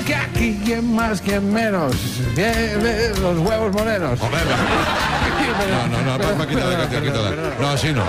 que aquí, quién más, quién menos. Los huevos morenos. Hombre, no, quítala. No, así no.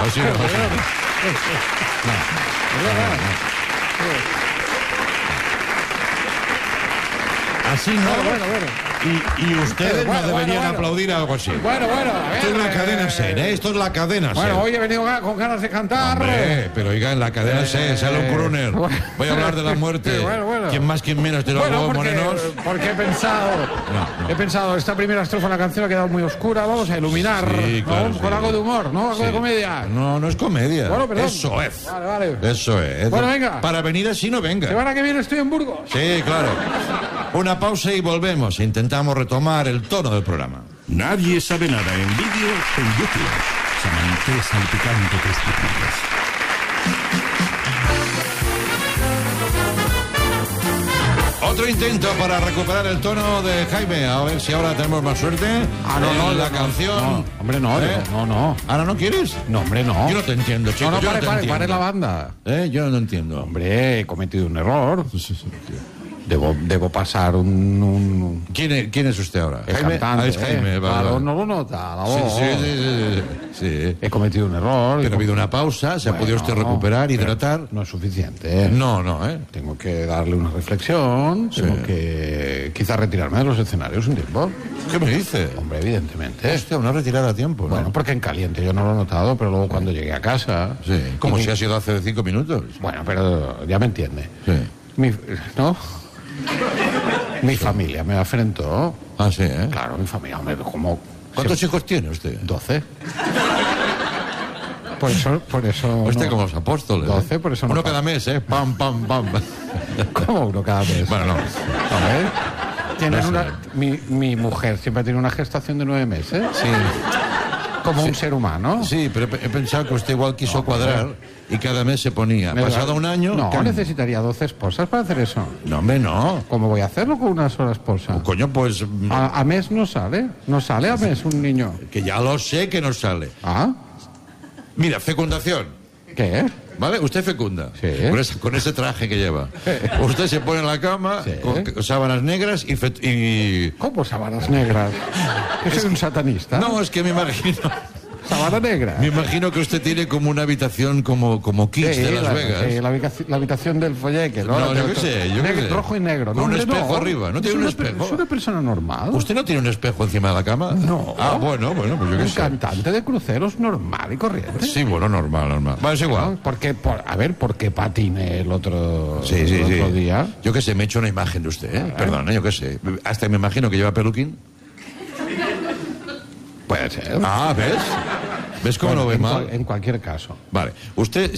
Así no. Bueno. Y ustedes no deberían aplaudir algo así. Bueno, a ver. Esto es la cadena SER, ¿eh? Esto es la cadena SER. Bueno, hoy he venido con ganas de cantar. Hombre, pero oiga, en la cadena SER sale un crooner. Voy a hablar de la muerte. Bueno. ¿Quién más, quién menos de los huevos morenos? Porque he pensado, esta primera estrofa de la canción ha quedado muy oscura, vamos a iluminar, sí, claro, ¿no? Con algo de humor, ¿no? Algo de comedia. No es comedia. Bueno, perdón. Eso es. Vale. Eso es. Bueno, venga. Para venir así no venga. Semana que viene estoy en Burgos. Sí, claro. Una pausa y volvemos. Intentamos retomar el tono del programa. Nadie sabe nada en vídeo en YouTube. Samantha salpicante testículos. Otro intento para recuperar el tono de Jaime. A ver si ahora tenemos más suerte. No, la canción. No, hombre, no. ¿Ahora no quieres? No, hombre, no. Yo no te entiendo, chico. No, yo no te pare entiendo. la banda. Yo no entiendo. Hombre, he cometido un error. Debo pasar un... ¿Quién es usted ahora? El Jaime. cantante. Es Jaime. Claro, no lo nota, la voz. Sí. He cometido un error. Pero ha habido una pausa, se ha podido usted recuperar, hidratar. No es suficiente. No. Tengo que darle una reflexión, tengo que quizás retirarme de los escenarios un tiempo. ¿Qué me dice? Hombre, evidentemente. Hostia, una retirada a tiempo, ¿no? Bueno, porque en caliente yo no lo he notado, pero luego cuando llegué a casa... Sí, como si ha sido hace 5 minutos. Bueno, pero ya me entiende. Sí. ¿No? Mi familia me afrentó. Ah, sí, ¿eh? Claro, mi familia, hombre, como... ¿Cuántos hijos tiene usted? 12. Por eso... Usted no. como los apóstoles. 12, por eso no. Uno cada mes, ¿eh? Pam. ¿Cómo uno cada mes? Bueno, no. A ver. Tienen mi mujer siempre tiene una gestación de 9 meses. Sí. Como un ser humano. Sí, pero he pensado que usted igual quiso cuadrar y cada mes se ponía. Pasado un año... No, necesitaría 12 esposas para hacer eso. No, hombre, no. ¿Cómo voy a hacerlo con una sola esposa? Coño, pues... A mes no sale. No sale a mes un niño. Que ya lo sé que no sale. ¿Ah? Mira, fecundación. ¿Qué? ¿Vale? Usted fecunda. Sí. Con ese traje que lleva. Usted se pone en la cama Sí. con sábanas negras y... ¿Cómo sábanas negras? ¿Que soy un satanista? No, es que me imagino... ¿Sábana negra? Me imagino que usted tiene como una habitación como Kiss de Las Vegas. Sí, la habitación del folleque, ¿no? No, yo qué sé. Rojo y negro. Con un hombre, espejo arriba. ¿No tiene un espejo? Es una persona normal. ¿Usted no tiene un espejo encima de la cama? No. Ah, bueno, pues yo qué Un sé. cantante de cruceros normal y corriente. Sí, bueno, normal. Vale, es igual. ¿Por qué patiné el otro Sí. día? Yo qué sé, me he hecho una imagen de usted, ¿eh? Perdón, yo qué sé. Hasta me imagino que lleva peluquín. Puede ser. Ah, ¿ves? ¿Ves cómo lo ve mal? En cualquier caso. Vale. Usted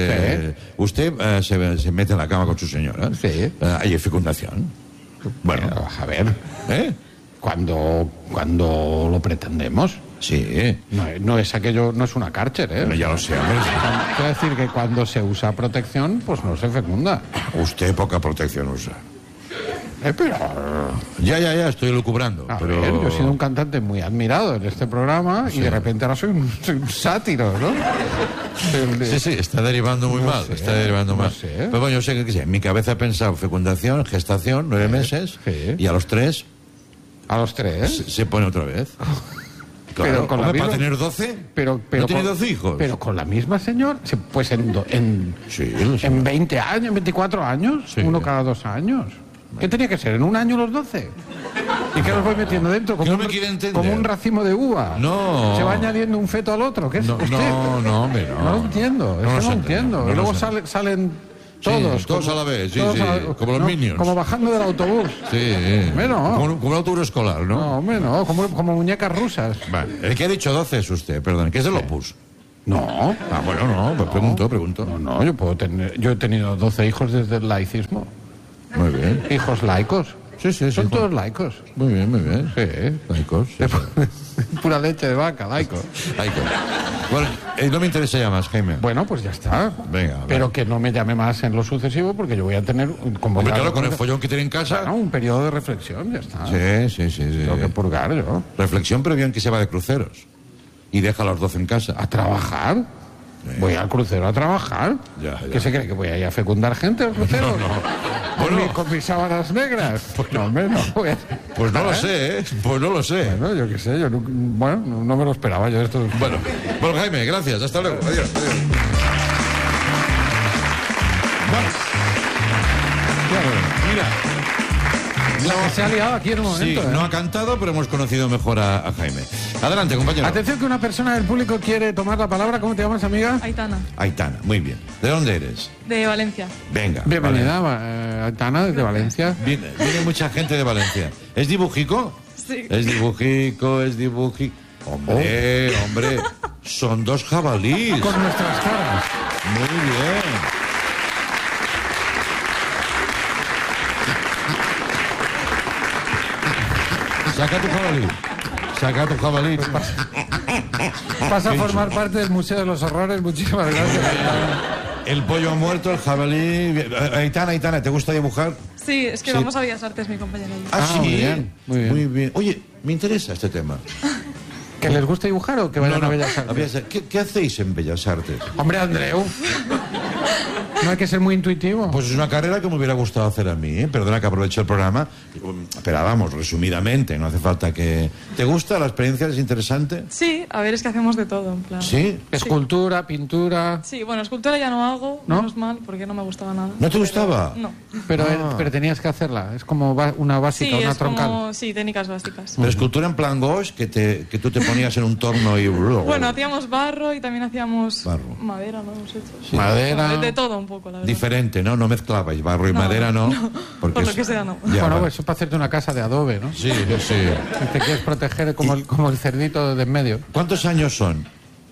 se mete en la cama con su señora. Sí. Hay fecundación. Bueno. A ver, ¿Eh? cuando lo pretendemos. Sí. No es aquello, no es una Karcher, ¿eh? Bueno, ya lo sé, hombre. Quiero decir que cuando se usa protección, pues no se fecunda. Usted poca protección usa. Pero... Ya, estoy lucubrando. A pero... ver, yo he sido un cantante muy admirado en este programa y de repente ahora soy un sátiro, ¿no? Sí, está derivando muy mal. Está derivando mal. sé. Pero bueno, yo sé que en mi cabeza he pensado fecundación, gestación, 9 meses, sí. y a los 3 A los 3. se pone otra vez. Claro, Pero con la hombre, misma- ¿para tener 12? Pero ¿No tiene con- 12 hijos? Pero con la misma señora, pues Sí, lo sé. en 20 años, en 24 años, Sí. uno cada 2 años. ¿Qué tenía que ser? ¿En un año los 12? ¿Y qué los voy metiendo dentro? Que no me quiere entender. Como un racimo de uva. No. Se va añadiendo un feto al otro. ¿Qué es usted? No, hombre, no. No lo entiendo. No No lo lo sé, entiendo. no Y luego lo sé. salen Sí, todos. todos a la vez, sí, todos sí, a como los Minions. Como bajando del autobús. Sí. Hombre, no. Como un autobús escolar, ¿no? No, hombre, no. Como muñecas rusas. Vale. El que ha dicho 12 es usted, perdón. ¿Qué es del Opus? No. Ah, bueno, no, pues pregunto. No, yo he tenido 12 hijos desde el laicismo. Muy bien. Hijos laicos. Sí. Son todos laicos. Muy bien. Sí. Laicos. Sí. Pura leche de vaca, laicos. Laicos. Bueno, no me interesa ya más, Jaime. Bueno, pues ya está. Venga, Pero vale. que no me llame más en lo sucesivo porque yo voy a tener... Como Hombre, ya- claro, con el follón que tiene en casa. Claro, un periodo de reflexión, ya está. Sí. Tengo que purgar yo. Reflexión, pero bien que se va de cruceros. Y deja a los 12 en casa. A trabajar. Voy al crucero a trabajar. Ya. ¿Qué se cree? ¿Que voy a ir a fecundar gente al crucero? Bueno. Con mis sábanas negras. No, hombre, no voy a... Pues no lo sé, ¿eh? Pues no lo sé. Bueno, yo qué sé, no me lo esperaba yo esto. Bueno, Jaime, gracias. Hasta luego. Adiós. Bueno, mira. Se ha liado aquí en un momento. Sí, no ha cantado, pero hemos conocido mejor a Jaime. Adelante, compañero. Atención que una persona del público quiere tomar la palabra. ¿Cómo te llamas, amiga? Aitana, Aitana, muy bien. ¿De dónde eres? de Valencia. Venga. Bienvenida, Aitana, desde Valencia. Viene mucha gente de Valencia. ¿Es dibujico? Sí. Es dibujico. Hombre, son dos jabalíes. Con nuestras caras. Muy bien. Saca tu jabalí. Vas a formar parte del Museo de los Horrores. Muchísimas gracias. El pollo ha muerto, el jabalí. Aitana, ¿te gusta dibujar? Sí, es que Sí. vamos a Bellas Artes, mi compañera. y yo. Ah, muy bien, muy bien. Muy bien. Oye, me interesa este tema. ¿Que les gusta dibujar o que vayan a Bellas Artes? ¿Qué hacéis en Bellas Artes? Hombre, Andreu. No hay que ser muy intuitivo. Pues es una carrera que me hubiera gustado hacer a mí, ¿eh? Perdona que aproveche el programa, pero vamos, resumidamente, no hace falta que... ¿Te gusta? ¿La experiencia es interesante? Sí, a ver, es que hacemos de todo, en plan. ¿Sí? Escultura, pintura... Sí, bueno, escultura ya no hago, ¿No? menos mal, porque no me gustaba nada. ¿No te gustaba? No. Pero tenías que hacerla. Es como una básica, Sí, una es troncal. como... Sí, técnicas básicas. Pero escultura en plan gauche, que tú te ponías en un torno y... Bueno, hacíamos barro y también hacíamos Barro. madera, ¿no? Hemos hecho. Sí. Madera... De todo un poco, la verdad. Diferente, ¿no? No mezclabais barro y madera, ¿no? Por lo que sea, no. Ya, Bueno, vale. pues eso es para hacerte una casa de adobe, ¿no? Sí. Si te quieres proteger como el cerdito de en medio. ¿Cuántos años son?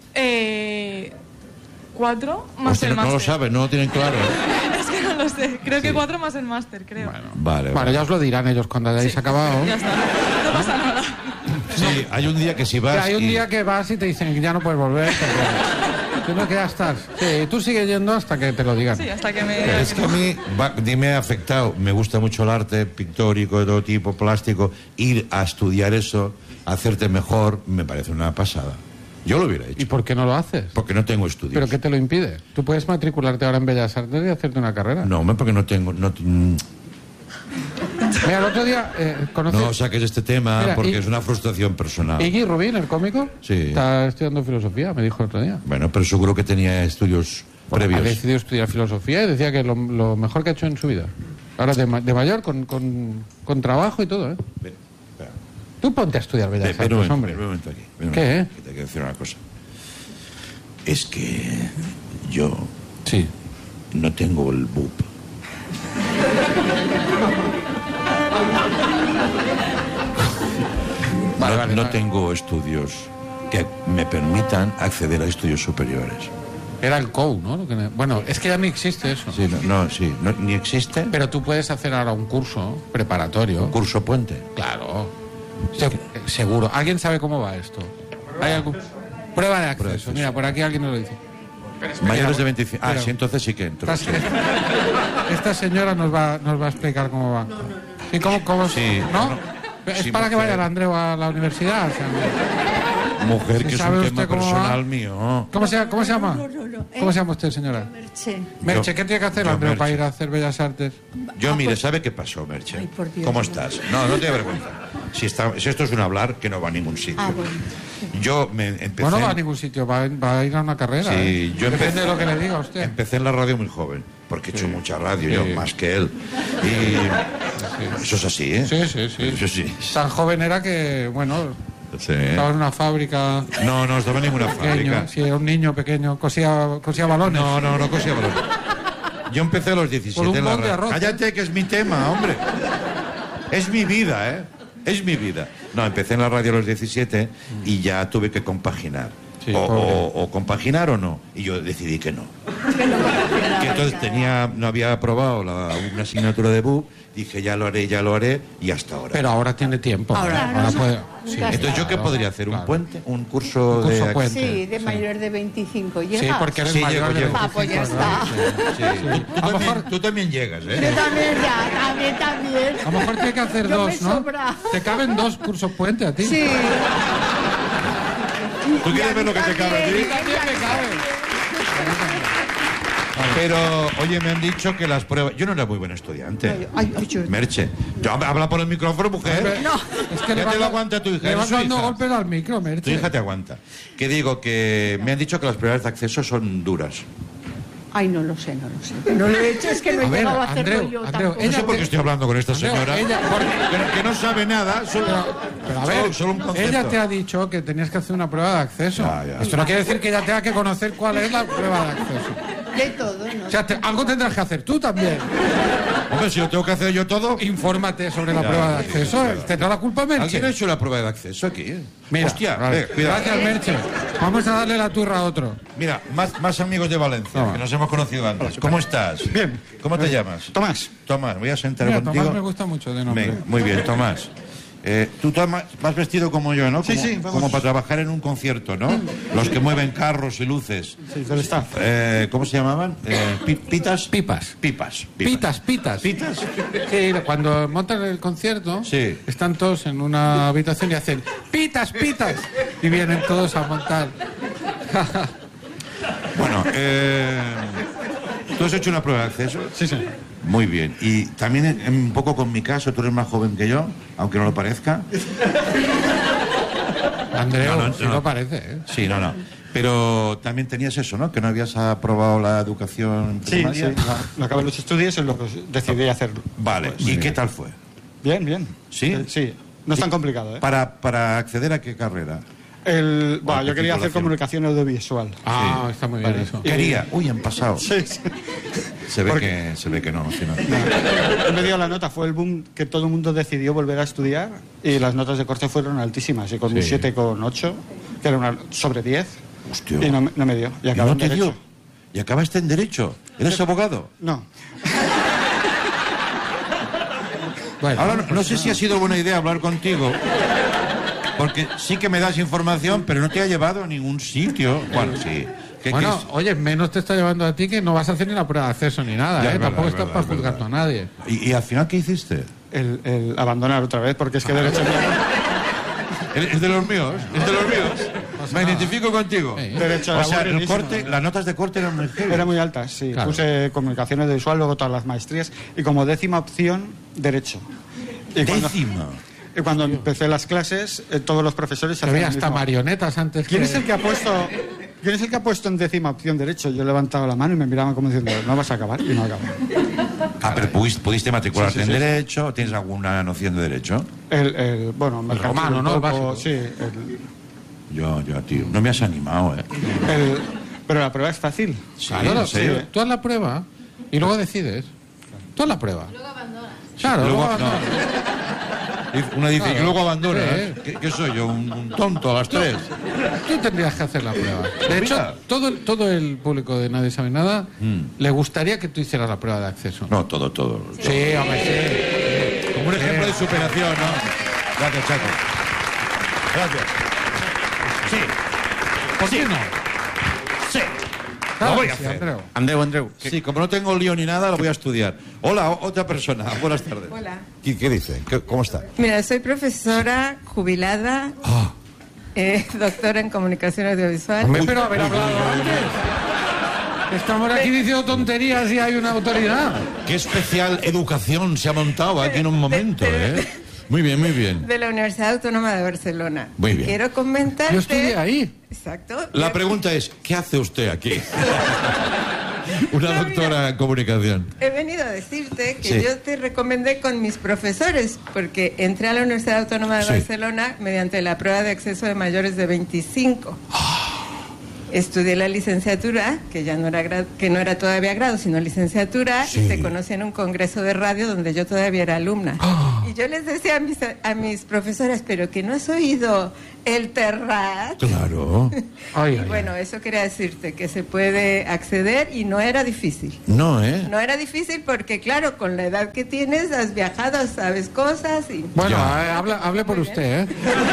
4 más Hostia, el no máster. lo sabes, no lo tienen claro. Es que no lo sé. Creo que 4 más el máster, creo. Vale. Bueno, ya os lo dirán ellos cuando hayáis acabado. Ya está. No pasa nada. Sí, hay un día que si vas... Que hay un y- día que vas y te dicen que ya no puedes volver. Porque tú no que ya estás. Sí, tú sigues yendo hasta que te lo digan. Sí, hasta que me... Es que a mí me ha afectado, me gusta mucho el arte pictórico de todo tipo, plástico, ir a estudiar eso, hacerte mejor, me parece una pasada. Yo lo hubiera ¿Y hecho, por qué no lo haces? porque no tengo estudios. ¿Pero qué te lo impide? Tú puedes matricularte ahora en Bellas Artes y hacerte una carrera. No, hombre, porque no tengo... Mira, el otro día conocí... No saques este tema Mira, porque es una frustración personal. Iggy Rubin, el cómico, Sí. está estudiando filosofía, me dijo el otro día. Bueno, pero seguro que tenía estudios Ha previos. decidido estudiar filosofía y decía que lo mejor que ha hecho en su vida. Ahora de mayor, con trabajo y todo, ¿eh? Ven, espera. Tú ponte a estudiar Bellas Ven un Artes, momento, hombre. ven un momento aquí. ven un ¿Qué, momento, que te quiero decir una cosa. Es que yo Sí. no tengo el BUP. No tengo estudios que me permitan acceder a estudios superiores. Era el COU, ¿no? Bueno, es que ya ni existe eso. Sí, ni existe Pero tú puedes hacer ahora un curso preparatorio. curso puente. Claro. Seguro. ¿Alguien sabe cómo va esto? ¿Hay algún... Prueba de acceso. Mira, por aquí alguien nos lo dice. Mayores de 25. Ah, Pero- sí, entonces sí que entro. Esta señora nos va a explicar cómo va. ¿Y cómo Sí, ¿no? no. Es Sí, para que mujer. vaya el Andreu a la universidad. O sea, Mujer, que es ¿sabe un usted tema cómo va? personal mío. ¿Cómo se llama? No. ¿Cómo se llama usted, señora? Merche. Merche, ¿qué tiene que hacer yo, Andreu para Merche. ir a hacer Bellas Artes? Yo, mire, ¿sabe qué pasó, Merche? Ay, por Dios, ¿Cómo no. estás? No te vergüenza. Si esto es un hablar que no va a ningún sitio. Ah, bueno. Yo me empecé... Bueno, no va a ningún sitio, va a ir a una carrera. Sí, ¿eh? yo Depende de lo que le diga a usted. Empecé en la radio muy joven, porque he hecho mucha radio, Sí. yo más que él. Y eso es así, ¿eh? Sí. Eso sí. Tan joven era que, bueno, Sí. estaba en una fábrica. No estaba en ninguna fábrica. Pequeño, sí, era un niño pequeño, cosía balones. No cosía valor. Yo empecé a los 17 Por un en la bol de radio. arroz, Cállate, que es mi tema, hombre. Es mi vida, ¿eh? Es mi vida. No, empecé en la radio a los 17 y ya tuve que compaginar. Sí, o compaginar o no. Y yo decidí que no. Que entonces no había aprobado una asignatura de BUP. Dije, ya lo haré, y hasta ahora. Pero ahora tiene tiempo. Ahora puede. Sí, Entonces, ¿yo qué claro, podría hacer? ¿Un claro. puente? ¿Un curso, Un curso de...? puente. Sí, de mayor de 25. ¿Llegas? Sí, porque eres Sí, mayor de llego. 25, Ah, pues ya ¿no? está. Sí. A lo mejor- Tú también llegas, Yo ¿eh? también. A lo mejor tiene que hacer Yo dos, me ¿no? sobra. Te caben 2 cursos puente a ti. Sí. ¿Tú quieres ver lo que te cabe a ti? También me cabe. Pero, oye, me han dicho que las pruebas... Yo no era muy buen estudiante. Merche. Yo habla por el micrófono, mujer. No. Es que Ya te lo aguanta tu hija. Le eres vas su dando hija. golpes al micro, Tu Merche. hija te aguanta. Que digo que me han dicho que las pruebas de acceso son duras. Ay, no lo sé, no lo sé. No lo he hecho, es que no he A ver, llegado a hacerlo Andreu, yo Andreu, tampoco. No sé por qué estoy hablando con esta Andreu, señora. ella- que no sabe nada. Pero a ver, solo un concepto. ella te ha dicho que tenías que hacer una prueba de acceso. Ya. Esto no quiere decir que ella tenga que conocer cuál es la prueba de acceso. De todo, ¿no? O sea, algo tendrás que hacer tú también. Hombre, si lo tengo que hacer yo todo... Infórmate sobre la prueba de acceso. ¿Tendrá la culpa Merche? ¿Alguien ha hecho la prueba de acceso aquí? Mira, Hostia, vale. cuidado. Gracias, Merche. Vamos a darle la turra a otro. Mira, más amigos de Valencia, Toma. que nos hemos conocido antes. ¿Cómo estás? Bien. ¿Cómo te llamas? Tomás. Tomás, voy a sentar Mira, contigo. Tomás me gusta mucho de nombre. Venga, muy bien, Tomás. Tú, Tomás, vas vestido como yo, ¿no? Sí, Como, sí, vamos. como para trabajar en un concierto, ¿no? Los que mueven carros y luces. Sí, del staff. ¿Cómo se llamaban? ¿Pitas? Pipas. Pipas. Pitas. ¿Pitas? Sí, cuando montan el concierto, Sí. están todos en una habitación y hacen pitas. Y vienen todos a montar. Bueno, ¿tú has hecho una prueba de acceso? Sí, sí. Muy bien. Y también un poco con mi caso, tú eres más joven que yo, aunque no lo parezca. Andreu, No, si no parece, ¿eh? Sí, no. Pero también tenías eso, ¿no? Que no habías aprobado la educación Sí, sí. primaria. No acabé los estudios y luego decidí hacerlo. Vale. ¿Y qué tal fue? Bien, bien. ¿Sí? Sí. No es tan complicado, ¿eh? ¿Para acceder a qué carrera? Bueno, yo quería hacer titulación? comunicación audiovisual. Ah, está muy bien eso. Quería. Uy, han pasado. Sí, sí. Se ve que no, sí, no. Me dio la nota, fue el boom que todo el mundo decidió volver a estudiar y las notas de corte fueron altísimas. Y con un 7,8, que era una sobre 10, Hostia. y no me dio. Y ¿Y acabé no en te Derecho. dio? ¿Y acabaste en Derecho? ¿Eres abogado? No. Bueno, Ahora no sé si ha sido buena idea hablar contigo, porque sí que me das información, pero no te ha llevado a ningún sitio. Bueno, sí. bueno, oye, menos te está llevando a ti que no vas a hacer ni la prueba de acceso ni nada, Ya, ¿eh? es verdad, Tampoco es estás verdad, para es juzgar verdad. a nadie. ¿Y al final qué hiciste? El abandonar otra vez, porque es que Derecho... ¿Es de los míos? ¿Es de los míos? Me identifico contigo. Sí. Derecho O sea, era buenísimo. las notas de corte eran muy heavy. Era muy altas, sí. Claro. Puse comunicación audiovisual, luego todas las maestrías y como 10ª opción, Derecho. Y Décima. cuando empecé las clases, todos los profesores se Había hacían lo hasta mismo. marionetas antes ¿Quién que... es el que ha puesto? ¿Quién es el que ha puesto en 10ª opción Derecho? Yo he levantado la mano y me miraban como diciendo, no vas a acabar, y no acabo. Ah, pero pudiste matricularte Sí, sí, en sí. Derecho. ¿Tienes alguna noción de Derecho? Bueno, mercantil romano, un ¿no? El poco, básico. sí. Yo, tío. No me has animado, ¿eh? Pero la prueba es fácil. Claro, ¿en serio? sí. Tú haz la prueba y luego decides. Tú haz la prueba. Luego abandonas. Claro, luego abandonas. Una dice, Claro. y luego abandona. Sí. ¿Qué soy yo? ¿Un tonto a las 3? Tú tendrías que hacer la prueba. De hecho, Mira. todo el público de Nadie Sabe Nada le gustaría que tú hicieras la prueba de acceso. No, todo. Sí, hombre, sí. Como un ejemplo de superación, ¿no? Gracias, Chaco. Gracias. Sí. ¿Por qué no? Sí. Claro Lo voy que a sí, hacer. Andreu. Sí, como no tengo lío ni nada, lo voy a estudiar. Hola, otra persona. Buenas tardes. Hola. ¿Qué dice? ¿Cómo está? Mira, soy profesora jubilada, doctora en comunicación audiovisual. Hombre, pero haber hablado antes. Estamos aquí diciendo tonterías y hay una autoridad. Qué especial educación se ha montado aquí en un momento, ¿eh? Muy bien, muy bien. De la Universidad Autónoma de Barcelona. Muy bien. Quiero comentarte... Yo estudié ahí. Exacto. La pregunta es, ¿qué hace usted aquí? Una doctora en comunicación. He venido a decirte que Sí. yo te recomendé con mis profesores, porque entré a la Universidad Autónoma de Sí. Barcelona mediante la prueba de acceso de mayores de 25. Estudié la licenciatura, que ya no era que no era todavía grado, sino licenciatura, Sí. y te conocí en un congreso de radio donde yo todavía era alumna. Y yo les decía a mis profesoras, pero que no has oído el Terrat. Claro. Ay, Y ay, bueno, eso quería decirte, que se puede acceder y no era difícil. No, ¿eh? No era difícil porque, claro, con la edad que tienes, has viajado, sabes cosas y... Bueno, Ya. hable por usted, ¿eh?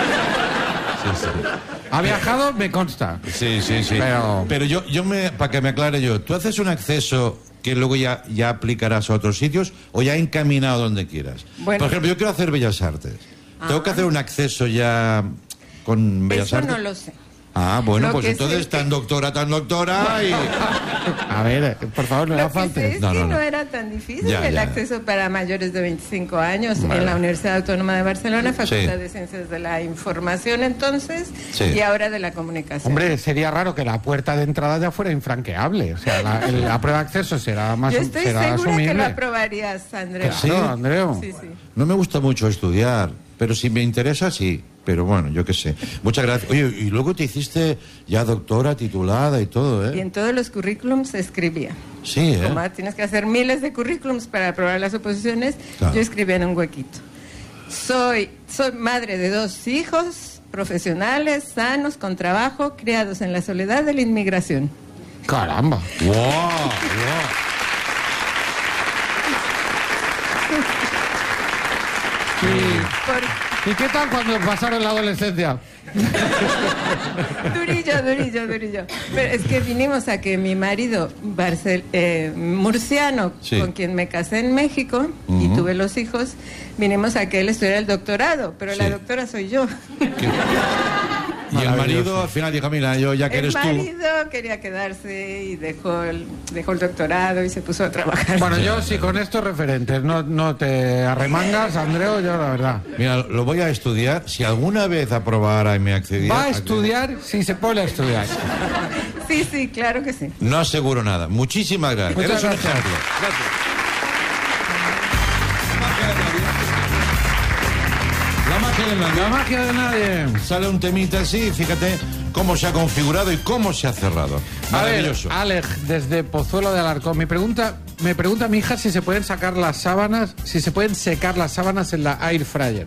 Ha viajado, me consta. Sí. Pero- yo para que me aclare yo, ¿tú haces un acceso que luego ya aplicarás a otros sitios o ya encaminado donde quieras? Bueno. Por ejemplo, yo quiero hacer Bellas Artes. ¿Tengo que hacer un acceso ya con Bellas Eso Artes? no lo sé. Ah, bueno, Lo pues que entonces sí tan doctora y... A ver, por favor, no Lo la que sé faltes. es No, que no, no no. era tan difícil Ya, el ya. acceso para mayores de 25 años Vale. en la Universidad Autónoma de Barcelona, Facultad Sí. de Ciencias de la Información entonces Sí. y ahora de la Comunicación. Hombre, sería raro que la puerta de entrada ya fuera infranqueable. O sea, la prueba de acceso será más Yo estoy será segura asumible. que lo aprobarías, Andrea. Sí. Claro, Andreu. Sí, sí. No me gusta mucho estudiar, pero si me interesa, sí. Pero bueno, yo qué sé. Muchas gracias. Oye, y luego te hiciste ya doctora, titulada y todo, Y ¿eh? en todos los currículums se escribía. Sí, ¿eh? Como tienes que hacer miles de currículums para aprobar las oposiciones, Claro. yo escribía en un huequito. Soy madre de 2 hijos, profesionales, sanos, con trabajo, criados en la soledad de la inmigración. Caramba. ¡Wow! Por- ¿Y qué tal cuando pasaron la adolescencia? Durillo. Pero es que vinimos a que mi marido, murciano, Sí. con quien me casé en México y tuve los hijos, vinimos a que él estudiara el doctorado, pero Sí. la doctora soy yo. Y el marido al final dijo, mira, yo ya que El eres tú... marido quería quedarse y dejó el doctorado y se puso a trabajar. Bueno, yo sí, con estos referentes no te arremangas, Andreu, yo la verdad. Mira, lo voy a estudiar. Si alguna vez aprobara y me accediera... Va a estudiar si se pone a estudiar. Sí, claro que sí. No aseguro nada. Muchísimas gracias. Muchas Eres un gracias. ejemplo. La magia del nadie. La magia de nadie. Sale un temita así, fíjate cómo se ha configurado y cómo se ha cerrado. A ver, Maravilloso. Alex, desde Pozuelo de Alarcón, me pregunta mi hija si se pueden sacar las sábanas, si se pueden secar las sábanas en la air fryer.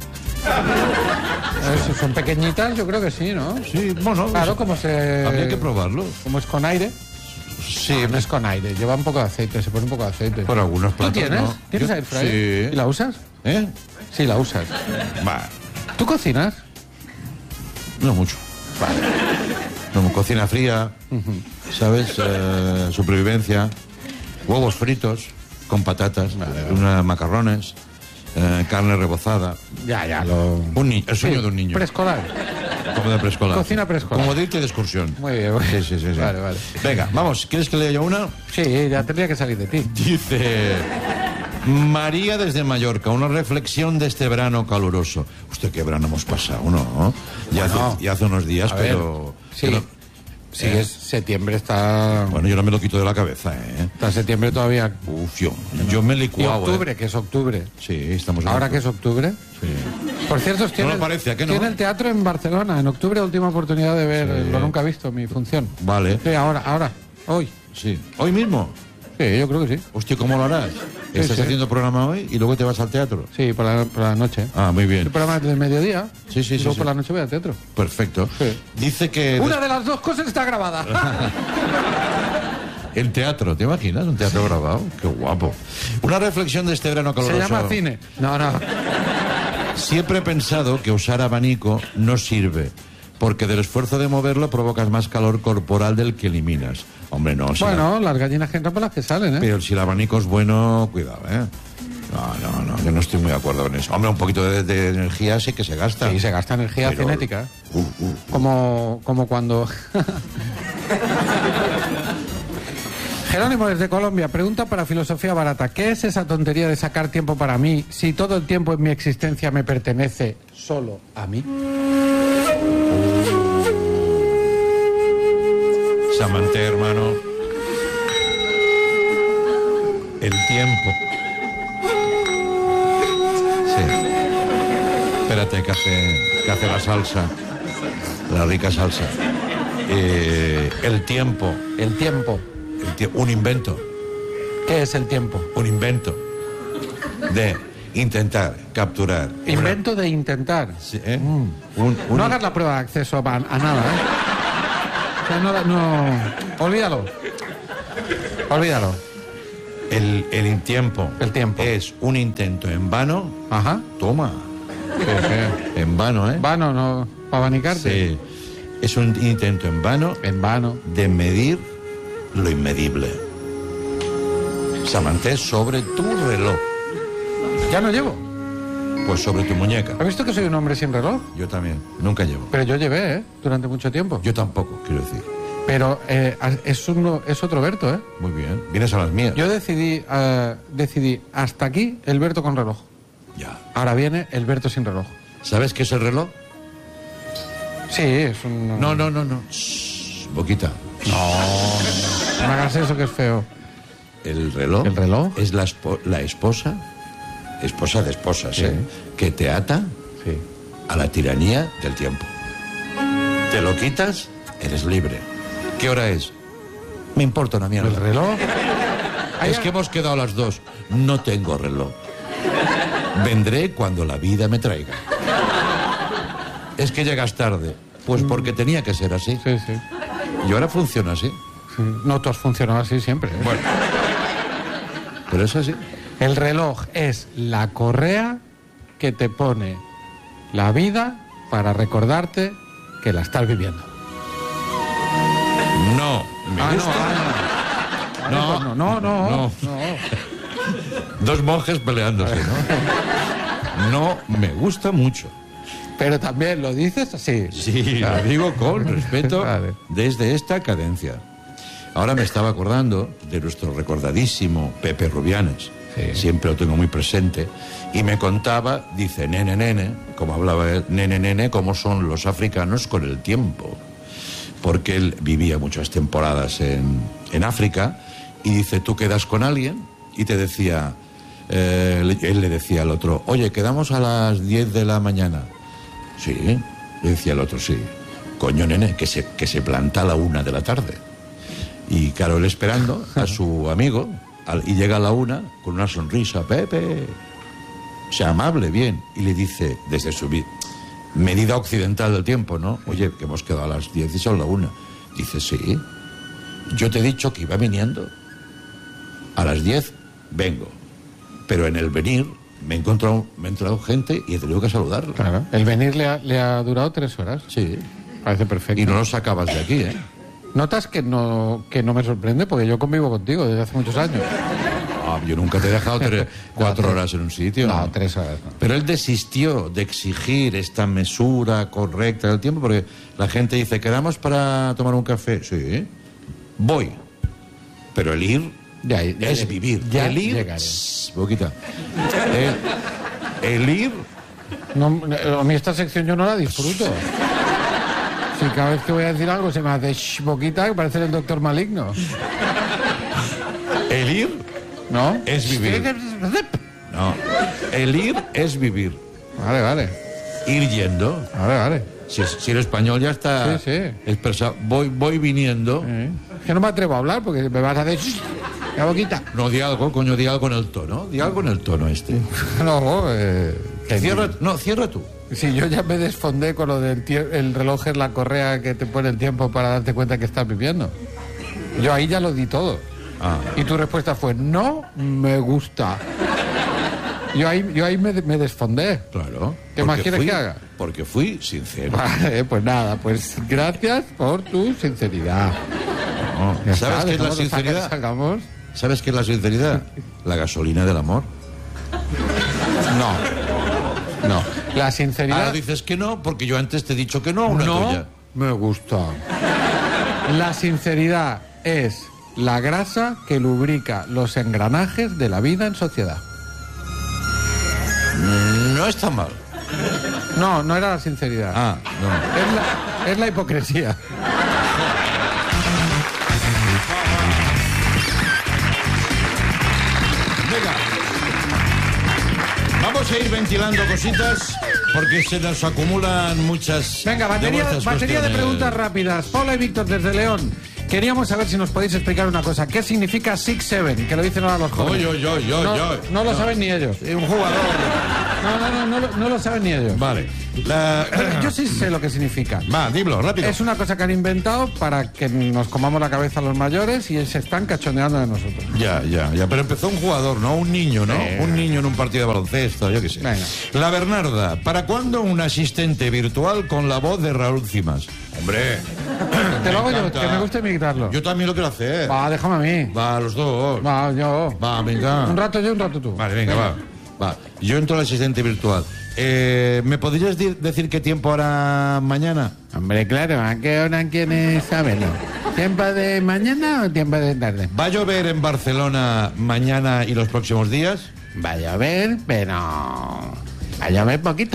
Son pequeñitas, yo creo que sí, ¿no? Sí, bueno, Claro, como se... habría que probarlo. Como es con aire. Sí, No es con aire, lleva un poco de aceite, se pone un poco de aceite. por algunos ¿Tú platos, tienes? ¿no? ¿Tienes Yo- air fryer? Sí. ¿Y la usas? ¿Eh? Sí, la usas. Va, ¿Tú cocinas? no mucho. Como cocina fría, ¿sabes? Supervivencia, huevos fritos con patatas, macarrones, carne rebozada. Ya, El sueño de un niño. Preescolar. Como de preescolar. Cocina preescolar. Como de irte de excursión. Muy bien, muy bien. Sí. Vale. Venga, vamos, ¿quieres que lea yo una? Sí, ya tendría que salir de ti. Dice María desde Mallorca, una reflexión de este verano caluroso. Usted qué verano hemos pasado, ¿no? Ya hace unos días, A ver, pero... sí. pero- Sí, es septiembre, está... Bueno, yo no me lo quito de la cabeza, ¿eh? Está septiembre todavía. Uf, yo me he Y licuado, octubre, ¿eh? que es octubre. Sí, estamos en Ahora octubre. que es octubre. Sí. Por cierto, tiene, lo parece, ¿a qué no? tiene el teatro en Barcelona. En octubre, última oportunidad de ver. Sí. Lo nunca he visto, mi función. Vale, Sí, ahora. Hoy. sí. ¿Hoy mismo? Sí, yo creo que sí. Hostia, ¿cómo lo harás? ¿Estás sí. haciendo programa hoy y luego te vas al teatro? Sí, por la noche. Ah, muy bien. El programa es del mediodía. Sí, sí, y sí, luego sí. por la noche voy al teatro. Perfecto. Sí. Dice que... Una de las dos cosas está grabada. El teatro, ¿te imaginas? Un teatro grabado. Qué guapo. Una reflexión de este verano Se caluroso. llama cine. No. Siempre he pensado que usar abanico no sirve, porque del esfuerzo de moverlo provocas más calor corporal del que eliminas. Hombre, no. Si Bueno, las gallinas que entran por las que salen, ¿eh? pero si el abanico es bueno, cuidado, ¿eh? No, que no estoy muy de acuerdo con eso. Hombre, un poquito de energía sí que se gasta. Sí, se gasta energía Pero- cinética. Como cuando... Jerónimo desde Colombia pregunta para Filosofía Barata: ¿qué es esa tontería de sacar tiempo para mí si todo el tiempo en mi existencia me pertenece solo a mí? Samanté, hermano. El tiempo. Sí. Espérate, que hace la salsa. La rica salsa. El tiempo. El tiempo. Un invento. ¿Qué es el tiempo? Un invento. De intentar capturar. Invento de intentar. Sí, ¿eh? Un- No hagas la prueba de acceso a nada, ¿eh? O sea, no. Olvídalo. El tiempo. El tiempo. Es un intento en vano. Ajá. Toma. En vano, ¿eh? Vano, no. Para abanicarte. Sí. Es un intento en vano En vano. de medir lo inmedible. Samanté sobre tu reloj. Ya no llevo. Pues sobre tu muñeca. ¿Has visto que soy un hombre sin reloj? Yo también. Nunca llevo. Pero yo llevé, ¿eh? Durante mucho tiempo. Yo tampoco, quiero decir. Pero es otro Berto, ¿eh? Muy bien. Vienes a las mías. Yo decidí hasta aquí el Berto con reloj. Ya. Ahora viene el Berto sin reloj. ¿Sabes qué es el reloj? Sí, es un... No. Shh, boquita. No me hagas eso que es feo. El reloj. ¿El reloj? Es la esposa de esposas, Sí. que te ata Sí. a la tiranía del tiempo. Te lo quitas, eres libre. ¿Qué hora es? Me importa una mierda. ¿El reloj? Es que hemos quedado a las 2. No tengo reloj. Vendré cuando la vida me traiga. Es que llegas tarde. Pues porque tenía que ser así. Sí, sí. Y ahora funciona así. Sí. No, tú has funcionado así siempre, ¿eh? Bueno. Pero es así. El reloj es la correa que te pone la vida para recordarte que la estás viviendo. No, me gusta. No. Dos monjes peleándose, ¿no? No me gusta mucho. Pero también lo dices así. Sí, lo digo con respeto Vale. desde esta cadencia. Ahora me estaba acordando de nuestro recordadísimo Pepe Rubianes. Sí. Siempre lo tengo muy presente. Y me contaba, dice, nene, como hablaba él, nene, cómo son los africanos con el tiempo. Porque él vivía muchas temporadas en África y dice, tú quedas con alguien y te decía, él le decía al otro, oye, quedamos a las 10 de la mañana. Sí, le decía el otro, sí. Coño, nene, que se planta a la 1 de la tarde. Y claro, él esperando a su amigo y llega a la 1 con una sonrisa, Pepe, sea amable, bien. Y le dice, desde su medida occidental del tiempo, ¿no? Oye, que hemos quedado a las 10 y son la 1. Dice, sí, yo te he dicho que iba viniendo. A las 10 vengo. Pero en el venir me he entrado gente y he tenido que saludarlo. Claro. El venir le ha durado 3 horas. Sí. Parece perfecto. Y no lo sacabas de aquí, ¿eh? ¿Notas que no me sorprende? Porque yo convivo contigo desde hace muchos años. Yo nunca te he dejado 4 horas en un sitio. No, 3 horas. No. Pero él desistió de exigir esta mesura correcta del tiempo porque la gente dice, ¿quedamos para tomar un café? Sí, voy. Pero el ir es vivir. Ya el ir, llegaré. Boquita. El ir... No, a mí esta sección yo no la disfruto. Si cada vez que voy a decir algo se me hace boquita, que parece el doctor maligno. El ir ¿No? es vivir. No, el ir es vivir. Vale. Ir yendo. Vale. Si eres español ya está Sí. expresado. Voy viniendo. Es que no me atrevo a hablar porque me vas a decir la boquita. No, di algo, coño, di algo en el tono. Di algo en el tono este. No, Cierra tú. Si yo ya me desfondé con lo del el reloj es la correa que te pone el tiempo para darte cuenta que estás viviendo. Yo ahí ya lo di todo. Y tu respuesta fue, no me gusta. Yo ahí me desfondé. Claro. ¿Qué más quieres que haga? Porque fui sincero. Vale, pues nada, pues gracias por tu sinceridad. Ya ¿Sabes está, qué es la dejamos de sinceridad? sacamos. ¿Sabes qué es la sinceridad? La gasolina del amor. No. La sinceridad... Ahora dices que no, porque yo antes te he dicho que no, una no tuya. me gusta. La sinceridad es la grasa que lubrica los engranajes de la vida en sociedad. No está mal. No era la sinceridad. No. Es la hipocresía. Venga. Vamos a ir ventilando cositas porque se nos acumulan muchas. Venga, batería de cuestiones. preguntas rápidas. Paula y Víctor desde León. Queríamos saber si nos podéis explicar una cosa. ¿Qué significa 6-7? Que lo dicen ahora los jóvenes. No lo saben ni ellos. Un jugador. No lo saben ni ellos. Vale. Yo sí sé lo que significa. Va, dilo, rápido. Es una cosa que han inventado para que nos comamos la cabeza a los mayores y se están cachondeando de nosotros. Ya. Pero empezó un jugador, ¿no? Un niño, ¿no? Un niño en un partido de baloncesto, yo qué sé. Venga. La Bernarda. ¿Para cuándo un asistente virtual con la voz de Raúl Cimas? Hombre. Te lo hago yo, encanta. que me gusta imitarlo. Yo también lo quiero hacer. Va, déjame a mí. Va, los dos. Va, yo. Va, venga. Un rato yo, un rato tú. Vale, venga, va. Yo entro al asistente virtual. ¿Me podrías decir qué tiempo hará mañana? Hombre, claro, ¿a qué hora quieres saberlo? ¿Tiempo de mañana o tiempo de tarde? ¿Va a llover en Barcelona mañana y los próximos días? Va a llover, pero... va a llover poquito.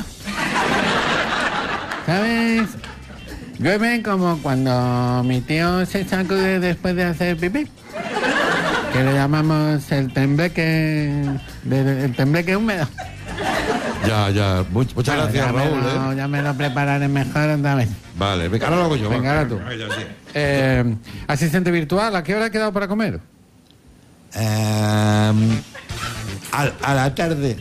¿Sabes? Llueve como cuando mi tío se sacude después de hacer pipí. Que le llamamos el tembleque... el tembleque húmedo. Ya. Muchas gracias, Raúl. Ya me lo prepararé mejor otra vez. Vale, venga, ahora lo hago yo. Venga, ahora tú. Asistente virtual, ¿a qué hora ha quedado para comer? A la tarde.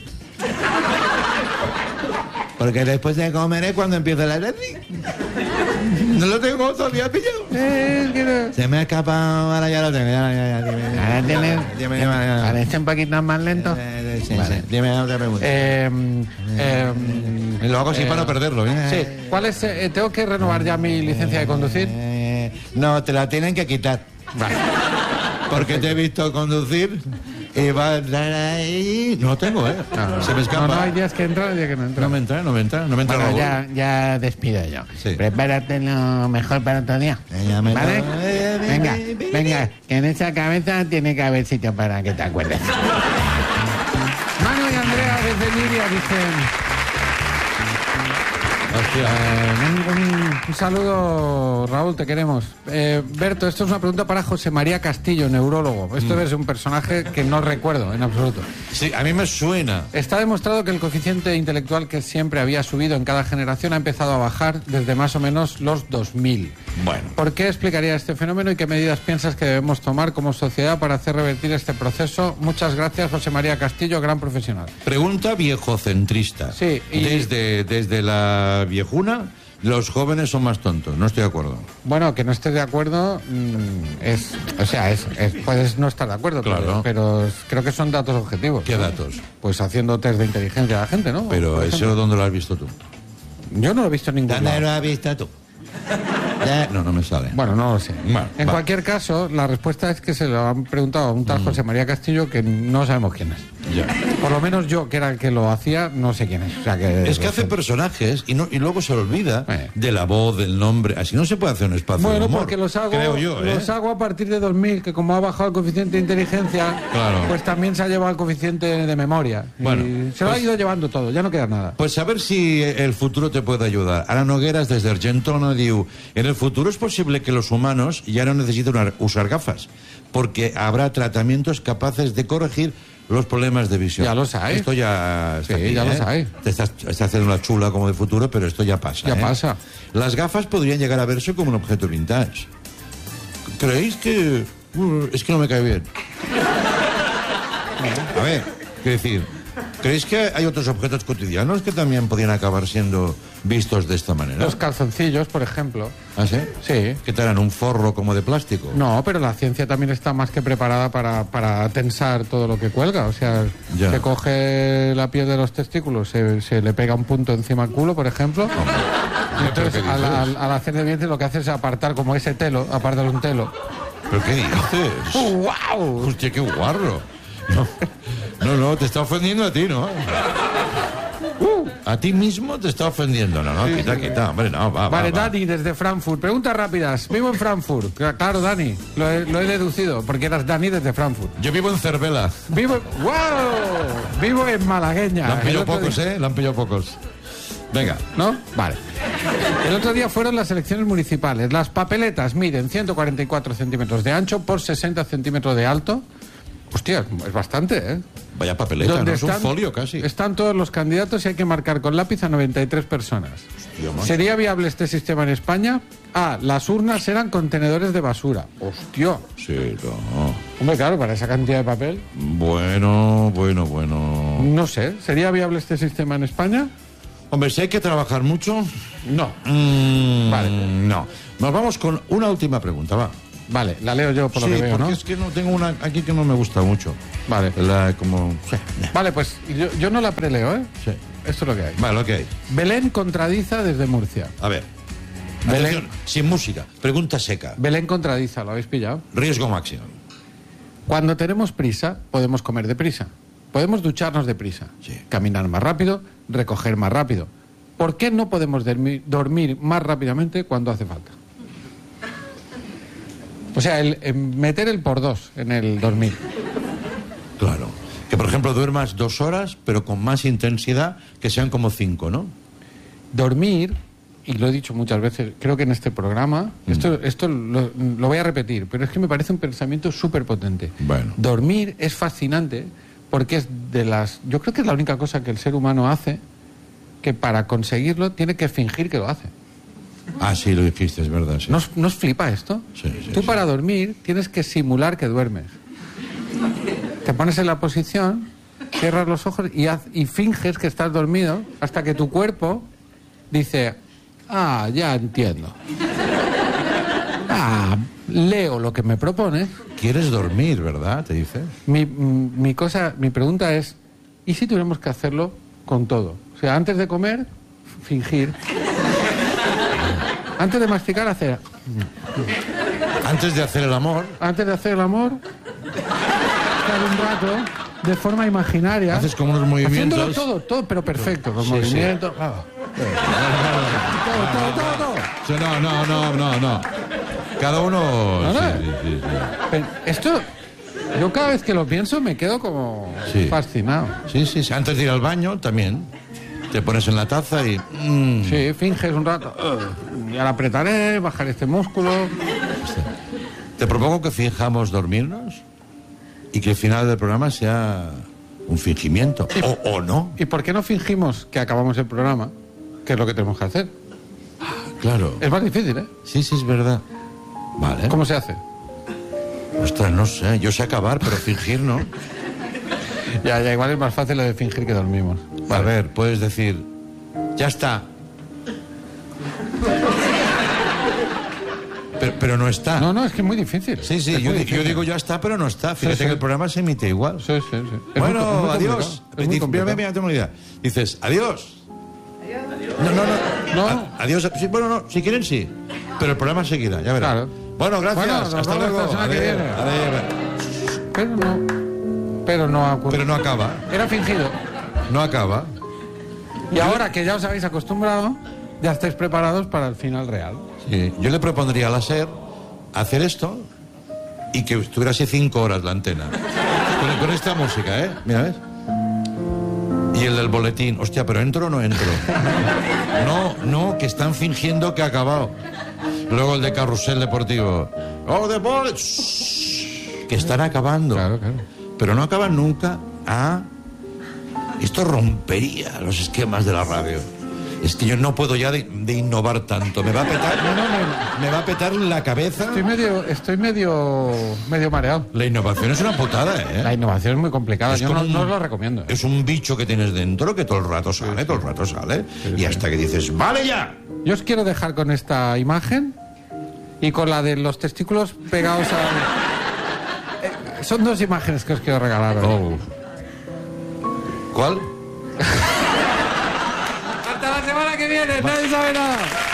Porque después de comer es cuando empieza la tarde. No lo tengo todavía pillado. Se me ha escapado, ahora ya lo tengo. Ahora tienes... parece un poquito más lento. Sí, vale. sí. Dime otra pregunta. Lo hago así para no perderlo. Sí. ¿Cuál es? ¿Tengo que renovar ya mi licencia de conducir? No, te la tienen que quitar. Vale. Porque te he visto conducir y va a entrar ahí. No tengo, ¿eh? Se me escapa. No, hay días que entra y días que no entra. No me entra. Bueno, ya despido yo. Sí. Prepárate lo mejor para otro día. ¿Vale? Venga, que en esa cabeza tiene que haber sitio para que te acuerdes. Manu y Andrea desde Liria dicen... un saludo, Raúl, te queremos. Berto, esto es una pregunta para José María Castillo, neurólogo. Esto es un personaje que no recuerdo en absoluto. Sí, a mí me suena. Está demostrado que el coeficiente intelectual, que siempre había subido en cada generación, ha empezado a bajar desde más o menos los 2000. Bueno. ¿Por qué explicaría este fenómeno y qué medidas piensas que debemos tomar como sociedad para hacer revertir este proceso? Muchas gracias, José María Castillo, gran profesional. Pregunta viejocentrista. Sí, y... Desde la viejuna, los jóvenes son más tontos. No estoy de acuerdo. Bueno, que no estés de acuerdo puedes no estar de acuerdo, claro. pero creo que son datos objetivos. ¿Qué datos? Pues haciendo test de inteligencia a la gente, ¿no? Pero eso, ¿dónde lo has visto tú? Yo no lo he visto en ningún lado. ¿Dónde lo has visto tú? No me sale. Bueno, no lo sé. Bueno, en cualquier caso, la respuesta es que se lo han preguntado a un tal José María Castillo que no sabemos quién es. Ya. Por lo menos yo, que era el que lo hacía, no sé quién es. O sea, es que hace personajes y luego se olvida de la voz, del nombre. Así no se puede hacer un espacio de humor, porque los hago, creo yo, los hago a partir de 2000, que como ha bajado el coeficiente de inteligencia, claro, pues también se ha llevado el coeficiente de memoria. Bueno, y se lo ha ido llevando todo, ya no queda nada. Pues a ver si el futuro te puede ayudar. Ara Nogueras, desde Argentona, diu: en el futuro es posible que los humanos ya no necesiten usar gafas, porque habrá tratamientos capaces de corregir los problemas de visión. Ya lo sabes. Esto ya está aquí, ya lo sabes. Te estás haciendo una chula como de futuro, pero esto ya pasa. Ya pasa. Las gafas podrían llegar a verse como un objeto vintage. ¿Creéis que...? Es que no me cae bien. A ver, quiero decir, ¿creéis que hay otros objetos cotidianos que también podrían acabar siendo vistos de esta manera? Los calzoncillos, por ejemplo. ¿Ah, sí? Sí. ¿Que te harán un forro como de plástico? No, pero la ciencia también está más que preparada para tensar todo lo que cuelga. O sea, Ya. se coge la piel de los testículos, se le pega un punto encima al culo, por ejemplo. Y entonces, ¿Pero qué dices? al hacer de vientre, lo que hace es apartar como ese telo, apartar un telo. ¿Pero qué dices? ¡Wow! Hostia, qué guarro. No, te está ofendiendo a ti, ¿no? A ti mismo te está ofendiendo. No, Sí, quita. Hombre, no, va. Vale, Dani, desde Frankfurt. Preguntas rápidas. Vivo en Frankfurt. Claro, Dani, lo he deducido, porque eras Dani desde Frankfurt. Yo vivo en Cervela. ¡Wow! Vivo en Malagueña. La han pillado El otro pocos, día- ¿eh? La han pillado pocos. Venga. ¿No? Vale. El otro día fueron las elecciones municipales. Las papeletas miden 144 centímetros de ancho por 60 centímetros de alto. Hostia, es bastante, ¿eh? Vaya papeleta, Donde no es un folio casi. Están todos los candidatos y hay que marcar con lápiz a 93 personas. Hostia, macho. ¿Sería viable este sistema en España? Las urnas eran contenedores de basura. Hostia. Sí, no. Hombre, claro, para esa cantidad de papel. Bueno. No sé. ¿Sería viable este sistema en España? Hombre, si hay que trabajar mucho... No. Vale. No. Nos vamos con una última pregunta, va. Vale, la leo yo por lo Sí, que veo, porque ¿no? es que no tengo una aquí que no me gusta mucho. Vale. Sí. Vale, pues yo no la preleo, ¿eh? Sí. Esto es lo que hay. Vale, ok. Belén contradiza desde Murcia. A ver. Belén. Atención, sin música. Pregunta seca. Belén contradiza, ¿lo habéis pillado? Riesgo máximo. Cuando tenemos prisa, podemos comer deprisa. Podemos ducharnos deprisa, Sí. caminar más rápido, recoger más rápido. ¿Por qué no podemos dormir más rápidamente cuando hace falta? O sea, meter el por dos en el dormir. Claro. Que, por ejemplo, duermas 2 horas, pero con más intensidad, que sean como 5, ¿no? Dormir, y lo he dicho muchas veces, creo que en este programa, esto lo voy a repetir, pero es que me parece un pensamiento súper potente. Bueno. Dormir es fascinante porque es yo creo que es la única cosa que el ser humano hace que para conseguirlo tiene que fingir que lo hace. Ah, sí, lo dijiste, es verdad. Sí. ¿No os flipa esto? Sí, sí, Tú sí. para dormir tienes que simular que duermes. Te pones en la posición, cierras los ojos y finges que estás dormido hasta que tu cuerpo dice, ya entiendo. Leo lo que me propones. ¿Quieres dormir, verdad? Te dice. Mi pregunta es, ¿y si tuviéramos que hacerlo con todo? O sea, antes de comer, fingir. Antes de masticar, hacer. Antes de hacer el amor, Antes de hacer el amor, estar un rato de forma imaginaria. haces como unos movimientos. Haciéndolo todo, pero perfecto. Con Sí, movimientos. Todo. Sí, no. Cada uno... No, no. Sí. Pero esto, yo cada vez que lo pienso me quedo como Sí. fascinado. Sí. Antes de ir al baño, también. Te pones en la taza y... Sí, finges un rato. Y ahora apretaré, bajaré este músculo. Te propongo que fijamos dormirnos y que el final del programa sea un fingimiento. O no. ¿Y por qué no fingimos que acabamos el programa? Que es lo que tenemos que hacer. Claro. Es más difícil, ¿eh? Sí, es verdad. Vale. ¿Cómo se hace? Ostras, no sé. Yo sé acabar, pero fingir no. Ya, igual es más fácil lo de fingir que dormimos. A ver, puedes decir... Ya está. Pero no está. No, es que es muy difícil. Sí, Es yo muy difícil. digo ya está, pero no está. Fíjate Sí. que el programa se emite igual. Sí. Es Bueno, muy adiós. complicado. Es muy complicado. Mira, tengo una idea. Dices, adiós. No. Adiós. Sí, bueno, no, si quieren sí. Pero el programa seguirá, ya verás. Claro. Bueno, gracias. Bueno, nos hasta vemos luego. la semana que viene. Pero no ha ocurrido. Pero no acaba. Era fingido. No acaba. Y ahora que ya os habéis acostumbrado, ya estáis preparados para el final real. Sí. Yo le propondría a la SER hacer esto y que estuviera así 5 horas la antena. Con esta música, ¿eh? Mira, ¿ves? Y el del boletín. Hostia, ¿pero entro o no entro? No, que están fingiendo que ha acabado. Luego el de Carrusel Deportivo. ¡Oh, deporte! Que están acabando. Claro. Pero no acaban nunca. Esto rompería los esquemas de la radio. Es que yo no puedo ya de innovar tanto. Me va a petar la cabeza. Estoy medio mareado. La innovación es una putada, ¿eh? La innovación es muy complicada. Es Yo como no os lo recomiendo. Es un bicho que tienes dentro que todo el rato sale. Y hasta que dices, ¡vale ya! Yo os quiero dejar con esta imagen y con la de los testículos pegados a... son 2 imágenes que os quiero regalar hoy. ¿Cuál? ¡Hasta la semana que viene! ¡Nadie sabe nada!